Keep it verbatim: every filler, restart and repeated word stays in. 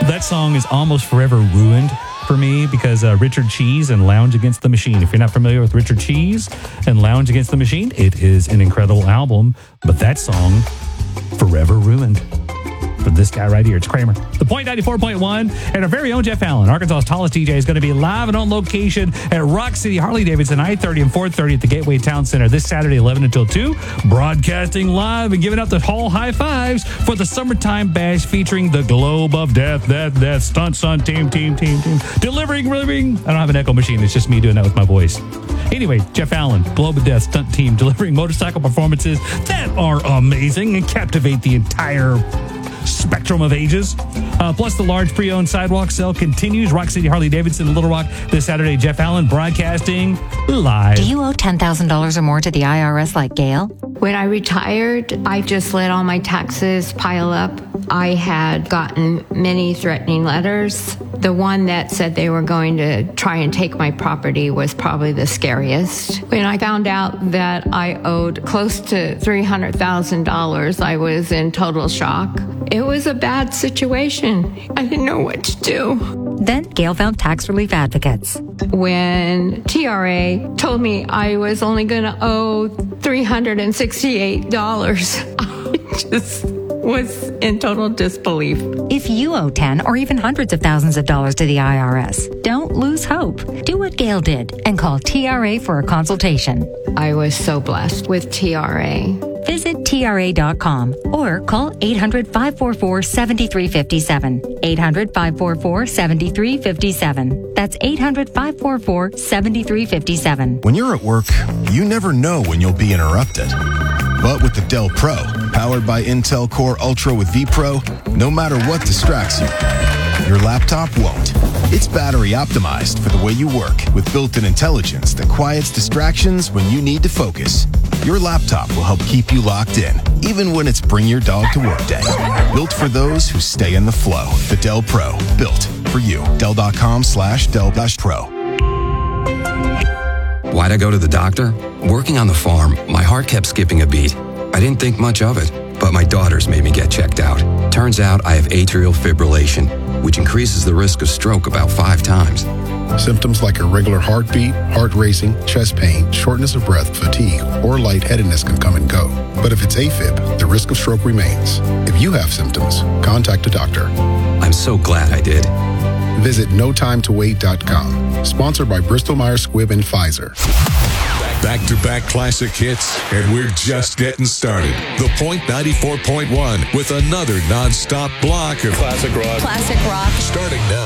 That song is almost forever ruined for me because uh, Richard Cheese and Lounge Against the Machine. If you're not familiar with Richard Cheese and Lounge Against the Machine, it is an incredible album, but that song, forever ruined. But this guy right here, it's Kramer. The Point ninety-four point one and our very own Jeff Allen, Arkansas's tallest D J, is going to be live and on location at Rock City Harley-Davidson, nine thirty and four thirty at the Gateway Town Center this Saturday, eleven until two. Broadcasting live and giving out the whole high fives for the Summertime Bash featuring the Globe of Death, Death, Death, Stunt Son, Team, Team, Team, Team. Delivering, delivering. I don't have an echo machine. It's just me doing that with my voice. Anyway, Jeff Allen, Globe of Death, Stunt Team, delivering motorcycle performances that are amazing and captivate the entire spectrum of ages. Uh, plus, the large pre-owned sidewalk sale continues. Rock City Harley-Davidson, Little Rock, this Saturday. Jeff Allen broadcasting live. Do you owe ten thousand dollars or more to the I R S like Gail? When I retired, I just let all my taxes pile up. I had gotten many threatening letters. The one that said they were going to try and take my property was probably the scariest. When I found out that I owed close to three hundred thousand dollars, I was in total shock. It was a bad situation. I didn't know what to do. Then Gail found tax relief advocates. When T R A told me I was only going to owe three hundred sixty-eight dollars, I just was in total disbelief. If you owe ten or even hundreds of thousands of dollars to the I R S, don't lose hope. Do what Gail did and call T R A for a consultation. I was so blessed with T R A. Visit T R A dot com or call eight hundred, five four four, seven three five seven. eight hundred, five four four, seven three five seven. That's eight hundred, five four four, seven three five seven. When you're at work, you never know when you'll be interrupted. But with the Dell Pro, powered by Intel Core Ultra with vPro, no matter what distracts you, your laptop won't. It's battery optimized for the way you work with built-in intelligence that quiets distractions when you need to focus. Your laptop will help keep you locked in, even when it's bring your dog to work day. Built for those who stay in the flow. The Dell Pro, built for you. Dell.com slash Dell dash Pro. Why'd I go to the doctor? Working on the farm, my heart kept skipping a beat. I didn't think much of it, but my daughters made me get checked out. Turns out I have atrial fibrillation, which increases the risk of stroke about five times. Symptoms like irregular heartbeat, heart racing, chest pain, shortness of breath, fatigue, or lightheadedness can come and go. But if it's AFib, the risk of stroke remains. If you have symptoms, contact a doctor. I'm so glad I did. Visit no time to wait dot com. Sponsored by Bristol Myers Squibb and Pfizer. Back-to-back classic hits, and we're just getting started. The Point ninety-four point one with another non-stop block of classic rock. Classic rock. Starting now.